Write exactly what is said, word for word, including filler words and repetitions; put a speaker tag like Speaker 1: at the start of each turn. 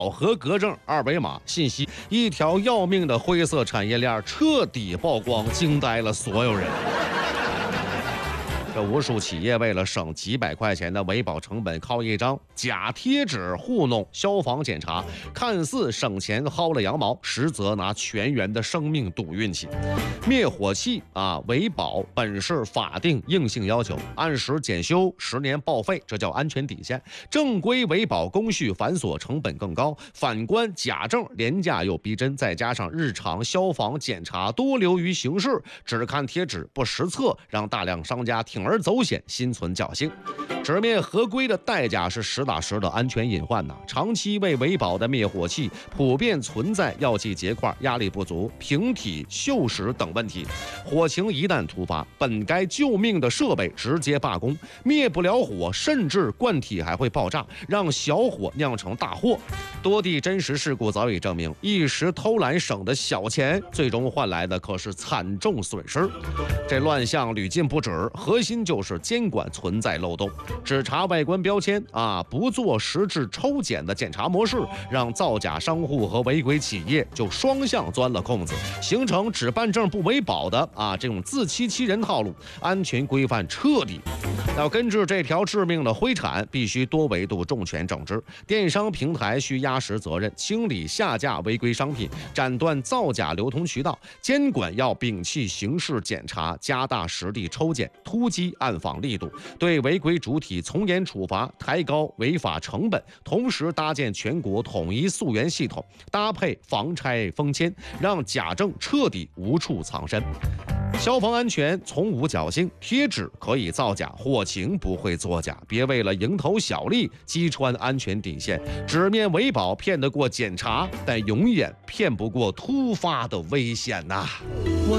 Speaker 1: 合格证、二维码信息，一条要命的灰色产业链彻底曝光，惊呆了所有人。这无数企业为了省几百块钱的维保成本，靠一张假贴纸糊弄消防检查，看似省钱薅了羊毛，实则拿全员的生命赌运气。灭火器啊，维保本是法定硬性要求，按时检修，十年报废，这叫安全底线。正规维保工序繁琐，成本更高。反观假证，廉价又逼真，再加上日常消防检查多流于形式，只看贴纸不实测，让大量商家铤而走险，心存侥幸。直面合规的代价是实打实的安全隐患呐！长期未维保的灭火器普遍存在药剂结块、压力不足、瓶体锈蚀等问题。火情一旦突发，本该救命的设备直接罢工，灭不了火，甚至罐体还会爆炸，让小火酿成大祸。多地真实事故早已证明，一时偷懒省的小钱，最终换来的可是惨重损失。这乱象屡禁不止，核心就是监管存在漏洞。只查外观标签啊，不做实质抽检的检查模式，让造假商户和违规企业就双向钻了空子，形成只办证不维保的啊这种自欺欺人套路。安全规范彻底要根治这条致命的灰产，必须多维度重拳整治。电商平台需压实责任，清理下架违规商品，斩断造假流通渠道。监管要摒弃形式检查，加大实地抽检，突击暗访力度，对违规主体从严处罚，抬高违法成本，同时搭建全国统一溯源系统，搭配防拆封签，让假证彻底无处藏身。消防安全从无侥幸，贴纸可以造假，火情不会作假。别为了蝇头小利击穿安全底线，纸面维保骗得过检查，但永远骗不过突发的危险呐、啊！我